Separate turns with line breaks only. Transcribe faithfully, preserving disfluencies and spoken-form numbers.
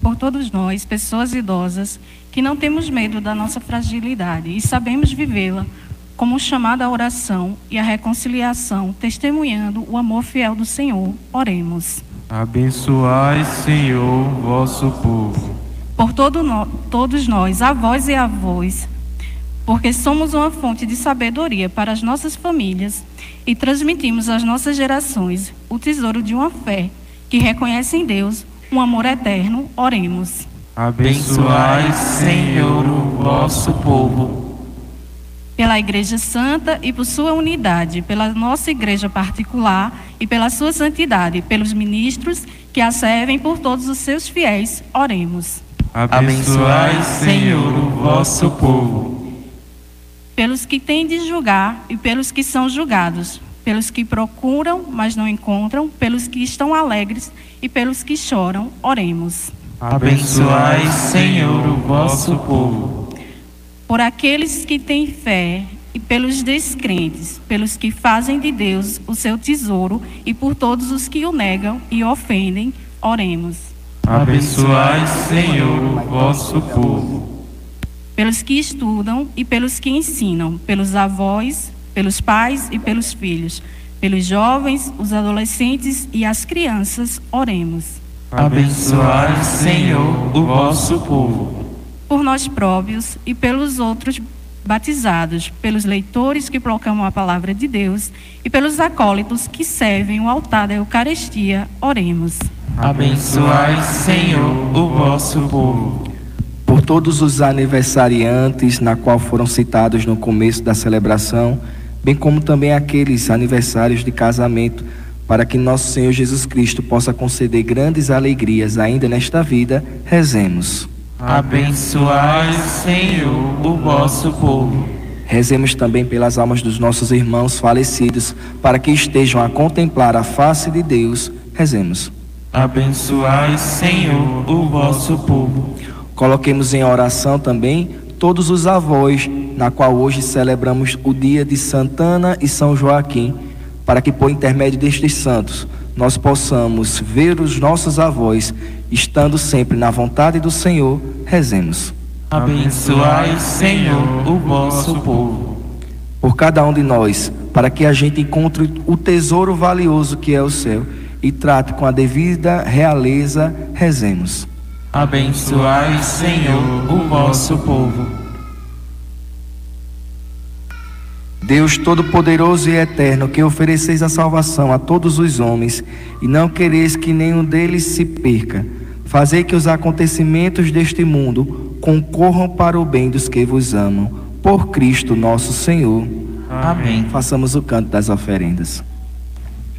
por todos nós, pessoas idosas, que não temos medo da nossa fragilidade e sabemos vivê-la como um chamado à oração e à reconciliação, testemunhando o amor fiel do Senhor. Oremos.
Abençoai, Senhor, vosso povo.
Por todo no, todos nós, avós e avós, porque somos uma fonte de sabedoria para as nossas famílias e transmitimos às nossas gerações o tesouro de uma fé que reconhece em Deus um amor eterno. Oremos.
Abençoai, Senhor, o vosso povo.
Pela Igreja Santa e por sua unidade, pela nossa Igreja particular e pela sua santidade, pelos ministros que a servem, por todos os seus fiéis, oremos.
Abençoai, Senhor, o vosso povo.
Pelos que têm de julgar e pelos que são julgados, pelos que procuram, mas não encontram, pelos que estão alegres e pelos que choram, oremos.
Abençoai, Senhor, o vosso povo.
Por aqueles que têm fé e pelos descrentes, pelos que fazem de Deus o seu tesouro e por todos os que o negam e ofendem, oremos.
Abençoai, Senhor, o vosso povo.
Pelos que estudam e pelos que ensinam, pelos avós, pelos pais e pelos filhos, pelos jovens, os adolescentes e as crianças, oremos.
Abençoai, Senhor, o vosso povo.
Por nós próprios e pelos outros batizados, pelos leitores que proclamam a palavra de Deus e pelos acólitos que servem o altar da Eucaristia, oremos.
Abençoai, Senhor, o vosso povo.
Por todos os aniversariantes, na qual foram citados no começo da celebração, bem como também aqueles aniversários de casamento, para que nosso Senhor Jesus Cristo possa conceder grandes alegrias ainda nesta vida, rezemos.
Abençoai, Senhor, o vosso povo.
Rezemos também pelas almas dos nossos irmãos falecidos, para que estejam a contemplar a face de Deus. Rezemos.
Abençoai, Senhor, o vosso povo.
Coloquemos em oração também todos os avós, na qual hoje celebramos o dia de Santana e São Joaquim, para que por intermédio destes santos nós possamos ver os nossos avós, estando sempre na vontade do Senhor. Rezemos.
Abençoai, Senhor, o vosso povo.
Por cada um de nós, para que a gente encontre o tesouro valioso que é o céu e trate com a devida realeza, rezemos.
Abençoai, Senhor, o vosso povo.
Deus Todo-Poderoso e Eterno, que ofereceis a salvação a todos os homens e não quereis que nenhum deles se perca, fazei que os acontecimentos deste mundo concorram para o bem dos que vos amam. Por Cristo nosso Senhor.
Amém.
Façamos o canto das oferendas.